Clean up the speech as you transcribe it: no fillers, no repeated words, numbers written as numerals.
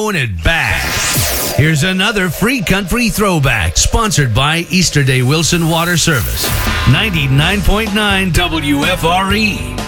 throwing it back. Here's another free country throwback, sponsored by Easter Day Wilson Water Service. 99.9 WFRE.